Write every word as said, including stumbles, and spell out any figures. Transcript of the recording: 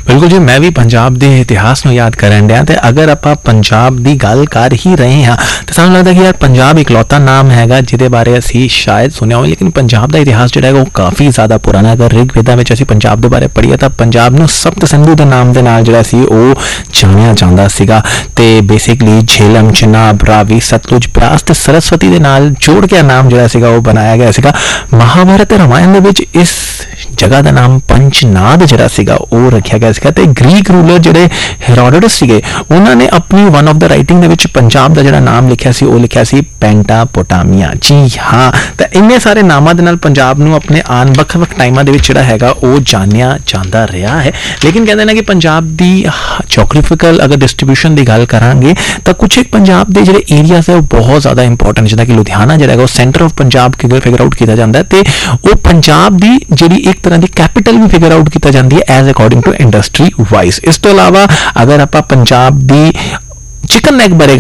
बिल्कुल जी, मैं भी पंजाब के इतिहास में याद करन दिया तो अगर आप पंजाब की गल कर ही रहे हाँ तो सानू लगता कि यार पंजाब इकलौता नाम है जिदे बारे असी शायद सुनिया हो, लेकिन पंजाब का इतिहास जो है वो काफ़ी ज़्यादा पुराना। अगर ऋग्वेदा में असी पंजाब के बारे पढ़िए तो पंजाब में सप्त सिंधु के नाम के नाल जो जानिया जाता सीगा ते बेसिकली झेलम, चिनाब, रावी, सतलुज, ब्यास ते सरस्वती के नाल जोड़ के नाम जो है वो बनाया गया सीगा। महाभारत रामायण के इस जगह का नाम पंचनाद जो सीगा वो रखा गया सीगा ते ग्रीक रूलर जिहड़े हेरोडोटस सीगे उन्होंने अपनी वन ऑफ द राइटिंग दे विच पंजाब का जिहड़ा नाम लिखा सी वो लिखा सी पेंटापोटामिया। जी हाँ, तो इन्ने सारे नामां दे नाल पंजाब नूं अपने आन वख वख टाइमां दे विच जिहड़ा हैगा वो जानिया जांदा रहा है। लेकिन कहते हैं कि पंजाब की जोग्राफिकल अगर डिस्ट्रीब्यूशन की गल करांगे तो कुछ एक पंजाब के जिहड़े एरियाज है वो बहुत ज़्यादा इंपॉर्टेंट, जिदा कि लुधियाना जिहड़ा है वो centre of Punjab figure out किया जाता है तो वो पंजाब की जिहड़ी एक तरह की कैपिटल भी फिगर आउट की जाती है as according to industry wise. इस तो अलावा अगर आप पंजाब की चिकन नेक बारे